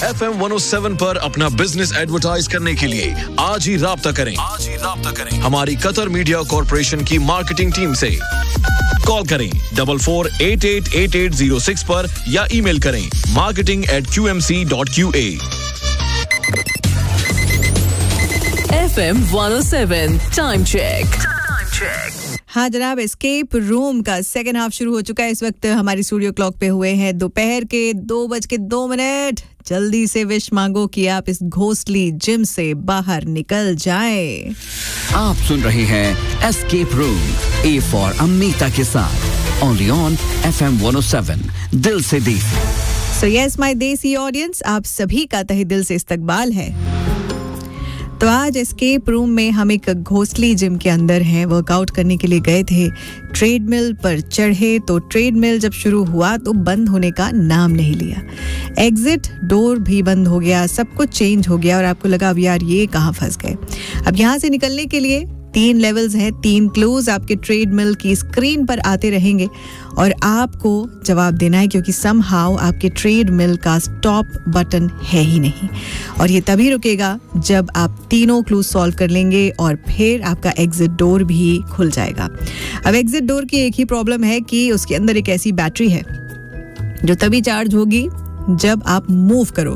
FM 107 पर अपना business advertise करने के लिए आज ही राब्ता करें हमारी कतर मीडिया कॉर्पोरेशन की मार्केटिंग टीम से। कॉल करें 44888806 पर या ईमेल करें marketing@qmc.qa। FM 107 time check. हाँ जनाब, एस्केप रूम का सेकंड हाफ शुरू हो चुका है। इस वक्त हमारी स्टूडियो क्लॉक पे हुए हैं दोपहर के 2:02। जल्दी से विश मांगो कि आप इस घोस्टली जिम से बाहर निकल जाएं। आप सुन रहे हैं escape room A for Amita के साथ ओनली ऑन FM 107 दिल से देसी। सो यस माय देसी ऑडियंस, आप सभी का तहे दिल से इस्तकबाल है। तो आज एस्केप रूम में हम एक घोस्टली जिम के अंदर हैं। वर्कआउट करने के लिए गए थे, ट्रेडमिल पर चढ़े तो ट्रेडमिल जब शुरू हुआ तो बंद होने का नाम नहीं लिया। एग्जिट डोर भी बंद हो गया, सब कुछ चेंज हो गया और आपको लगा अब यार ये कहाँ फंस गए। अब यहाँ से निकलने के लिए 3 लेवल्स हैं, 3 क्लूज आपके ट्रेडमिल की स्क्रीन पर आते रहेंगे और आपको जवाब देना है, क्योंकि समहाउ आपके ट्रेडमिल का स्टॉप बटन है ही नहीं और ये तभी रुकेगा जब आप तीनों क्लूज सॉल्व कर लेंगे और फिर आपका एग्जिट डोर भी खुल जाएगा। अब एग्जिट डोर की एक ही प्रॉब्लम है कि उसके अंदर एक ऐसी बैटरी है जो तभी चार्ज होगी जब आप मूव करोगे।